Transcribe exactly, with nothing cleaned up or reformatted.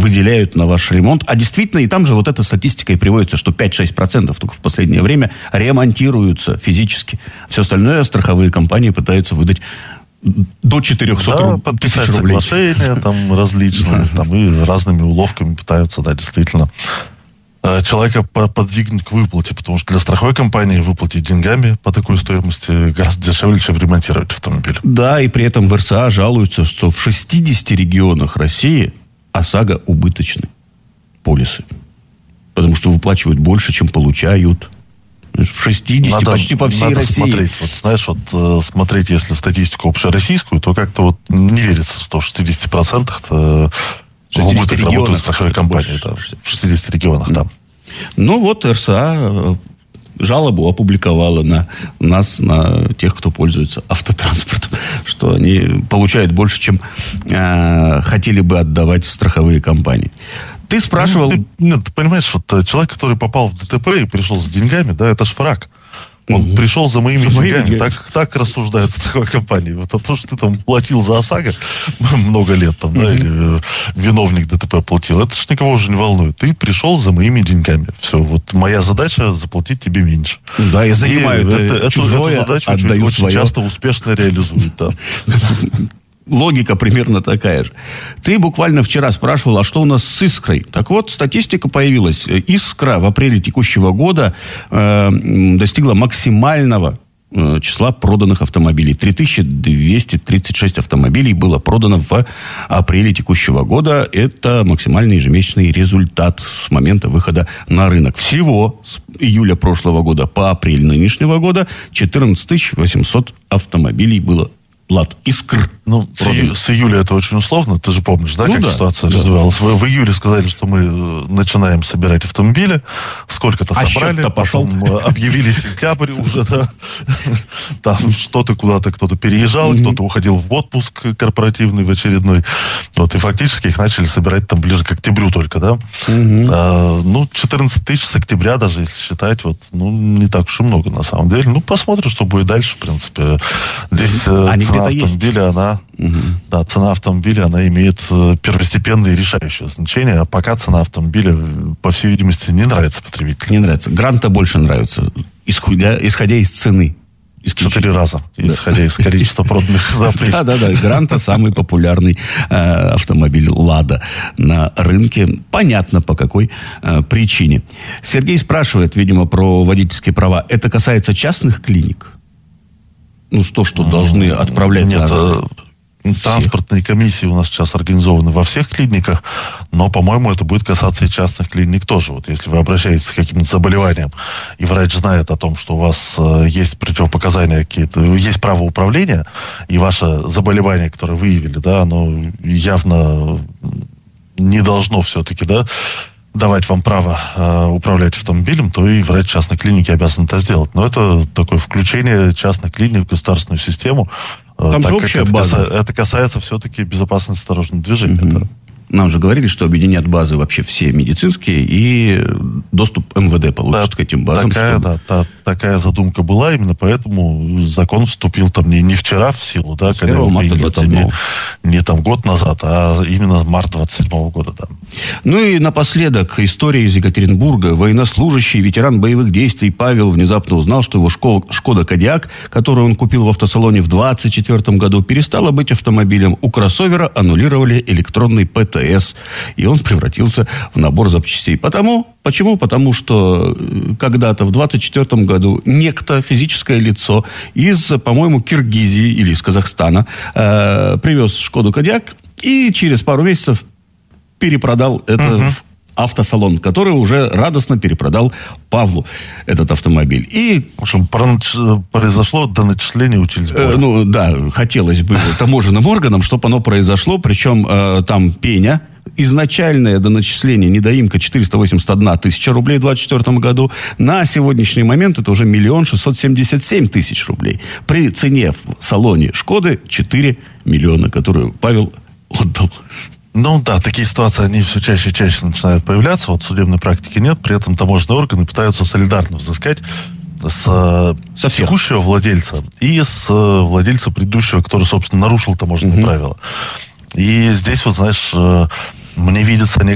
выделяют на ваш ремонт. А действительно, и там же вот эта статистика и приводится, что пять-шесть процентов только в последнее время ремонтируются физически. Все остальное страховые компании пытаются выдать до четыреста да, подписать рублей. соглашения там различные, там и разными уловками пытаются, да, действительно, человека подвигнуть к выплате, потому что для страховой компании выплатить деньгами по такой стоимости гораздо дешевле, чем ремонтировать автомобиль. Да, и при этом в эр эс а жалуются, что в шестидесяти регионах России ОСАГО убыточны полисы. Потому что выплачивают больше, чем получают. В шестидесяти, надо, почти по всей надо России. Смотреть. Вот, знаешь, вот смотреть, если статистику общероссийскую, то как-то вот не верится, что в шестидесяти процентах в убыток работают страховые компании. Да, в шестидесяти регионах, да. Ну вот эр эс а жалобу опубликовала на нас, на тех, кто пользуется автотранспортом, что они получают больше, чем э, хотели бы отдавать страховые компании. Ты спрашивал... Нет, нет, ты понимаешь, вот человек, который попал в ДТП и пришел с деньгами, да, это ж враг. Он угу. пришел за моими за деньгами. Моими... Так, так рассуждают страховые компании. Вот а то, что ты там платил за ОСАГО много лет, там, угу. да, или виновник ДТП платил, это ж никого уже не волнует. Ты пришел за моими деньгами. Все, вот моя задача заплатить тебе меньше. Да, я занимаю это, это, чужое, эту задачу отдаю очень, свое. очень часто успешно реализуют, да. Логика примерно такая же. Ты буквально вчера спрашивал, а что у нас с «Искрой»? Так вот, статистика появилась. «Искра» в апреле текущего года э, достигла максимального э, числа проданных автомобилей. три тысячи двести тридцать шесть автомобилей было продано в апреле текущего года. Это максимальный ежемесячный результат с момента выхода на рынок. Всего с июля прошлого года по апрель нынешнего года четырнадцать тысяч восемьсот автомобилей было Лад Искр. Ну, с, ию, с июля это очень условно, ты же помнишь, да, ну, как да, ситуация да. развивалась. В, в июле сказали, что мы начинаем собирать автомобили, сколько-то а собрали, пошел. Потом объявили сентябрь уже, да. Там что-то куда-то кто-то переезжал, mm-hmm. кто-то уходил в отпуск корпоративный в очередной. Вот, и фактически их начали собирать там ближе к октябрю только, да. Mm-hmm. А, ну, четырнадцать тысяч с октября даже, если считать, вот, ну, не так уж и много на самом деле. Ну, посмотрим, что будет дальше, в принципе. Здесь Они цена автомобиля, есть. она, угу. да, цена автомобиля, она имеет первостепенное и решающее значение, а пока цена автомобиля, по всей видимости, не нравится потребителю. Не нравится. Гранта больше нравится, исходя, исходя из цены. Четыре раза, да. исходя из количества проданных запрещений. Да-да-да, Гранта самый популярный э, автомобиль «Лада» на рынке. Понятно, по какой э, причине. Сергей спрашивает, видимо, про водительские права. Это касается частных клиник? Ну, что, что должны отправлять? Нет, на... транспортные комиссии у нас сейчас организованы во всех клиниках, но, по-моему, это будет касаться и частных клиник тоже. Вот если вы обращаетесь с каким-то заболеванием, и врач знает о том, что у вас э, есть противопоказания какие-то, есть право управления, и ваше заболевание, которое выявили, да, оно явно не должно все-таки, да, давать вам право э, управлять автомобилем, то и врач частной клиники обязан это сделать. Но это такое включение частных клиник в государственную систему. Э, Там так же как общая это, база. Каса, это касается все-таки безопасности дорожного движения. Mm-hmm. Да. Нам же говорили, что объединят базы вообще все медицинские, и доступ эм вэ дэ получит да, к этим базам. Такая, чтобы... да, та, такая задумка была, именно поэтому закон вступил там не, не вчера в силу, да, когда его приняли, там, не, не там год назад, а именно март двадцать седьмого года. Да. Ну и напоследок история из Екатеринбурга. Военнослужащий, ветеран боевых действий Павел внезапно узнал, что его Шкода Кодиак, которую он купил в автосалоне в двадцать четвёртом году, перестала быть автомобилем. У кроссовера аннулировали электронный пэ тэ эс, и он превратился в набор запчастей. Потому, почему? Потому что когда-то в двадцать четвёртом году некто, физическое лицо из, по-моему, Киргизии или из Казахстана э, привез Шкоду Кодиак и через пару месяцев перепродал это uh-huh. в автосалон, который уже радостно перепродал Павлу этот автомобиль. И... В общем, произошло доначисление учительства. Э, ну, да, хотелось бы таможенным органам, чтобы оно произошло, причем э, там пеня. Изначальное доначисление, недоимка четыреста восемьдесят одна тысяча рублей в двадцать четвёртом году. На сегодняшний момент это уже миллион шестьсот семьдесят семь тысяч рублей. При цене в салоне Шкоды четыре миллиона, которую Павел отдал. Ну да, такие ситуации, они все чаще и чаще начинают появляться. Вот судебной практики нет, при этом таможенные органы пытаются солидарно взыскать с текущего владельца и с владельца предыдущего, который, собственно, нарушил таможенные mm-hmm. правила. И здесь, вот знаешь, мне видится